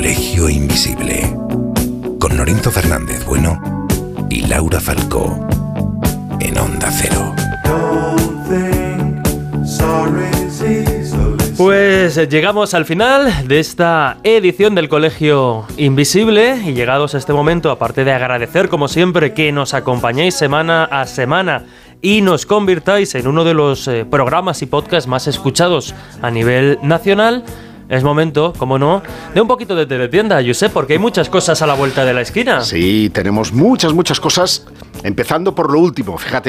Colegio Invisible, con Lorenzo Fernández Bueno y Laura Falcó, en Onda Cero. Pues llegamos al final de esta edición del Colegio Invisible y llegados a este momento, aparte de agradecer como siempre que nos acompañéis semana a semana y nos convirtáis en uno de los programas y podcasts más escuchados a nivel nacional, es momento, como no, de un poquito de teletienda, Josep, porque hay muchas cosas a la vuelta de la esquina. Sí, tenemos muchas cosas, empezando por lo último, fíjate,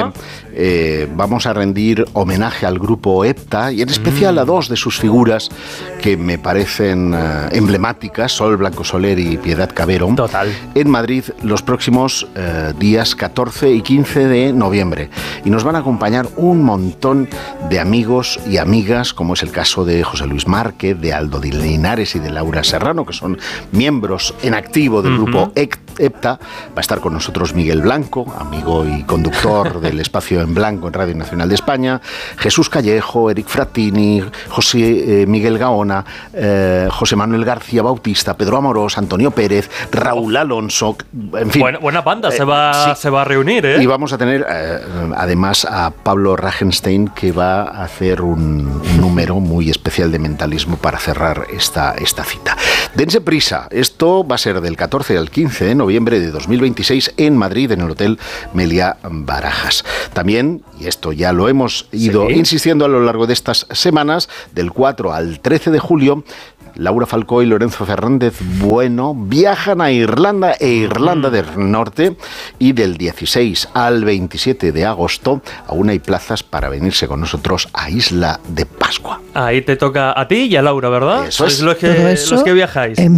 porque vamos a rendir homenaje al grupo EPTA y en especial a dos de sus figuras que me parecen emblemáticas, Sol Blanco Soler y Piedad Cabero. Total. En Madrid los próximos días 14 y 15 de noviembre. Y nos van a acompañar un montón de amigos y amigas, como es el caso de José Luis Márquez, de Aldo de Linares y de Laura Serrano, que son miembros en activo del grupo EPTA. Va a estar con nosotros Miguel Blanco, amigo y conductor del Espacio en Blanco en Radio Nacional de España, Jesús Callejo, Eric Frattini, José Miguel Gaona, José Manuel García Bautista, Pedro Amorós, Antonio Pérez, Raúl Alonso, en fin. Buena banda se va a reunir, ¿eh? Y vamos a tener además a Pablo Ragenstein, que va a hacer un número muy especial de mentalismo para cerrar esta cita. Dense prisa, esto va a ser del 14 al 15 de noviembre de 2026 en Madrid, en el Hotel Meliá Barajas. También, y esto ya lo hemos ido insistiendo a lo largo de estas semanas, del 4 al 13 de julio, Laura Falcó y Lorenzo Fernández Bueno viajan a Irlanda e Irlanda del Norte, y del 16 al 27 de agosto aún hay plazas para venirse con nosotros a Isla de Pascua. Ahí te toca a ti y a Laura, ¿verdad? Eso es. Los que viajáis. En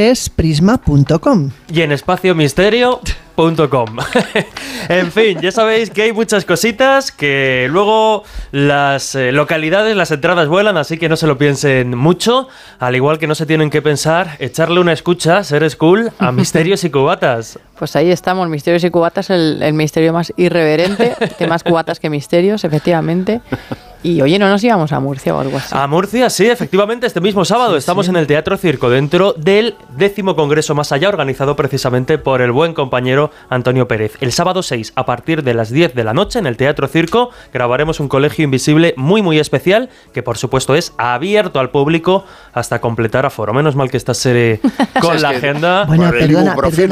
viajesprisma.com Y en espaciomisterio.com. En fin, ya sabéis que hay muchas cositas, que luego las localidades, las entradas vuelan, así que no se lo piensen mucho, al igual que no se tienen que pensar echarle una escucha, ser cool, a Misterios y Cubatas. Pues ahí estamos, Misterios y Cubatas, el misterio más irreverente, que más cubatas que misterios, efectivamente. Y oye, ¿no nos íbamos a Murcia o algo así? A Murcia, sí, efectivamente, este mismo sábado estamos en el Teatro Circo, dentro del 10º Congreso Más Allá, organizado precisamente por el buen compañero Antonio Pérez. El sábado 6, a partir de las 10 de la noche, en el Teatro Circo, grabaremos un Colegio Invisible muy especial, que por supuesto es abierto al público hasta completar aforo. Menos mal que esta serie con la agenda. Bueno, perdona.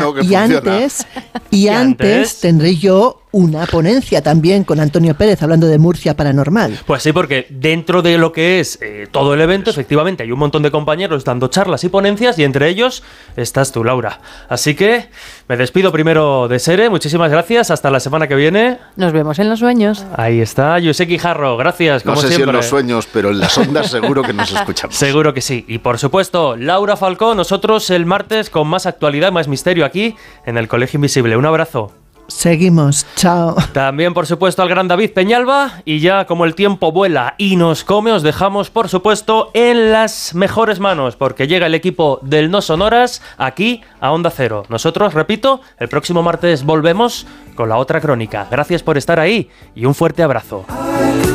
Y antes tendré yo una ponencia también con Antonio Pérez hablando de Murcia Paranormal. Pues sí, porque dentro de lo que es todo el evento, efectivamente, hay un montón de compañeros dando charlas y ponencias, y entre ellos estás tú, Laura. Así que me despido primero de Sere. Muchísimas gracias. Hasta la semana que viene. Nos vemos en los sueños. Ahí está, José Quijarro. Gracias, como siempre. No sé si en los sueños, pero en las ondas seguro que nos escuchamos. Seguro que sí. Y por supuesto, Laura Falcó, nosotros el martes con más actualidad, más misterio aquí en el Colegio Invisible. Un abrazo. Seguimos, chao. También, por supuesto, al gran David Peñalba. Y ya como el tiempo vuela y nos come, os dejamos, por supuesto, en las mejores manos, porque llega el equipo del No Sonoras aquí a Onda Cero. Nosotros, repito, el próximo martes volvemos con la otra crónica. Gracias por estar ahí y un fuerte abrazo.